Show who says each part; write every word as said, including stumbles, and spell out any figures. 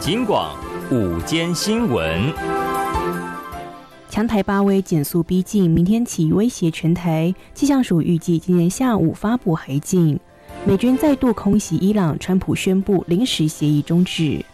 Speaker 1: 警广午间新闻。
Speaker 2: 强台巴威减速逼近，明天起威胁全台。气象署预计今天下午发布海警。美军再度空袭伊朗，川普宣布临时协议终止。